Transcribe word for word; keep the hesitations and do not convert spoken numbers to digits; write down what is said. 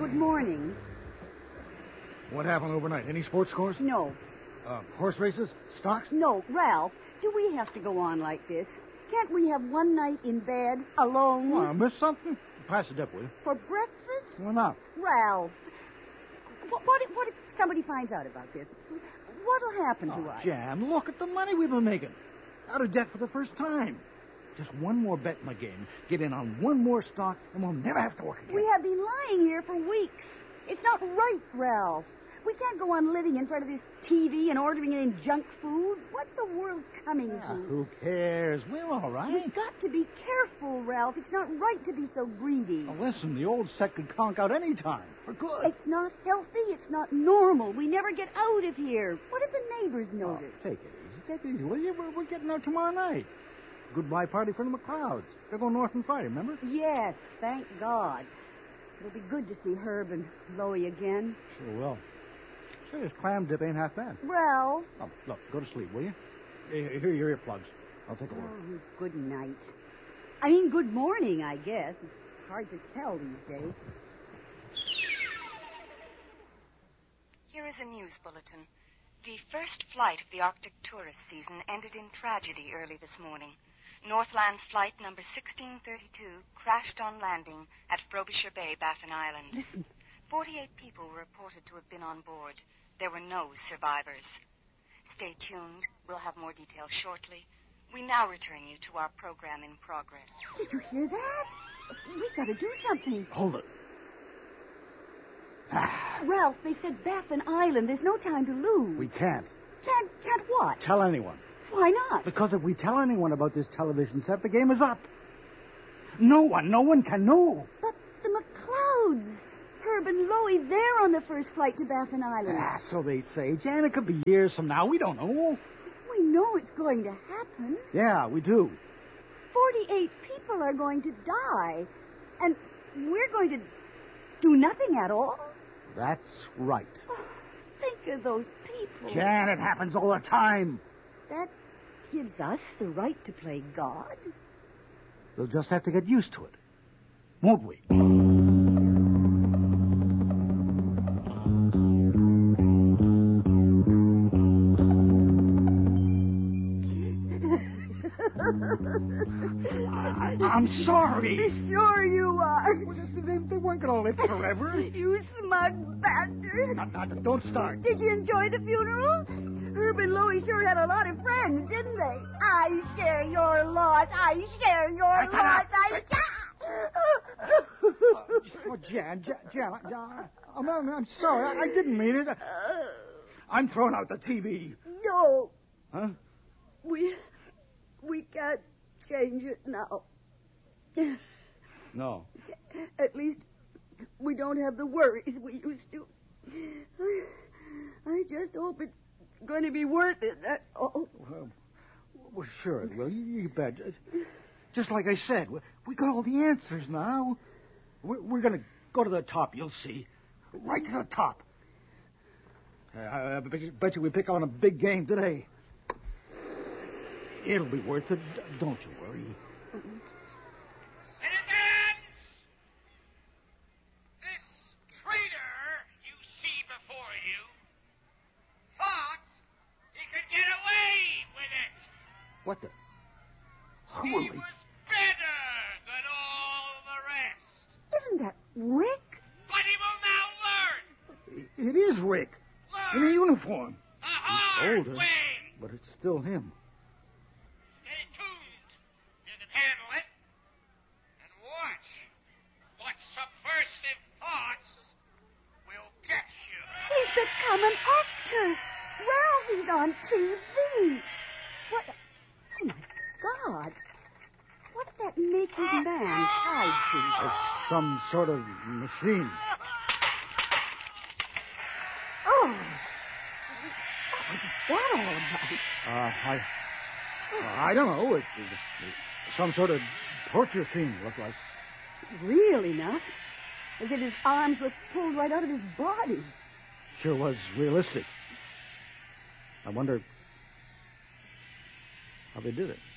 Good morning. What happened overnight? Any sports scores? No. Uh, horse races? Stocks? No, Ralph, do we have to go on like this? Can't we have one night in bed, alone? Well, I missed something? Pass the dip, will you? For breakfast? Why not? Ralph, what, what, if, what if somebody finds out about this? What'll happen to Oh, us? Jan, look at the money we've been making. Out of debt for the first time. Just one more bet in the game. Get in on one more stock, and we'll never have to work again. We have been lying here for weeks. It's not right, Ralph. We can't go on living in front of this T V and ordering in junk food. What's the world coming Ah, to? who cares? We're all right. We've got to be careful, Ralph. It's not right to be so greedy. Now, listen, the old set could conk out any time. For good. It's not healthy. It's not normal. We never get out of here. What if the neighbors notice? Oh, take it easy. Take it easy, will you? We're, we're getting out tomorrow night. Goodbye party for the McLeods. They're going north on Friday, remember? Yes, thank God. It'll be good to see Herb and Loie again. Sure will. Say, this clam dip ain't half bad. Ralph. Oh, look, go to sleep, will you? Here here are your earplugs. I'll take a look. Oh, good night. I mean, good morning, I guess. It's hard to tell these days. Here is a news bulletin. The first flight of the Arctic tourist season ended in tragedy early this morning. Northland flight number sixteen thirty-two crashed on landing at Frobisher Bay, Baffin Island. Listen. forty-eight people were reported to have been on board. There were no survivors. Stay tuned. We'll have more details shortly. We now return you to our program in progress. Did you hear that? We've got to do something. Hold it. Ah, Ralph, they said Baffin Island. There's no time to lose. we can't. Can't, can't what? Tell anyone. Why not? Because if we tell anyone about this television set, the game is up. No one, no one can know. But the McLeods. Herb and Loie, they're on the first flight to Baffin Island. Ah, so they say. Jan, it could be years from now. We don't know. We know it's going to happen. Yeah, we do. Forty-eight people are going to die. And we're going to do nothing at all. That's right. Oh, think of those people. Jan, it happens all the time. That gives us the right to play God. We'll just have to get used to it. Won't we? I, I'm sorry. Sure you are. Well, They, they weren't going to live forever. You smug bastard. Not, not, don't start. Did you enjoy the funeral? Herb and Loie sure had a lot of friends, didn't they? I share your loss. I share your That's loss. enough. I Oh, Jan, Jan, Jan, Jan I'm, I'm, I'm sorry. I, I didn't mean it. I'm throwing out the T V. No, Huh? we we can't change it now. No. At least we don't have the worries we used to. I, I just hope it's going to be worth it. That's all. Well, well sure it will. You, you bet. Just like I said, we, we got all the answers now. We're, we're going to go to the top, you'll see. Right to the top. Uh, I bet you, bet you we pick on a big game today. It'll be worth it. Don't you worry. Citizens! This traitor you see before you thought he could get away with it. What the? Who He are we? was better than all the rest. Isn't that Rick? But he will now learn. It is Rick. In a Learn uniform. the hard older. way. But it's still him. Stay tuned. You can handle it. And watch what subversive thoughts will get you. He's become an actor. Ralphie's on T V. What? Oh, my God. What's that naked man tied to? It's some sort of machine. Oh. What's that all about? Uh, I, uh, I don't know. It, it, it- some sort of torture scene, looked like. Real enough. As if his arms were pulled right out of his body. Sure was realistic. I wonder how they did it.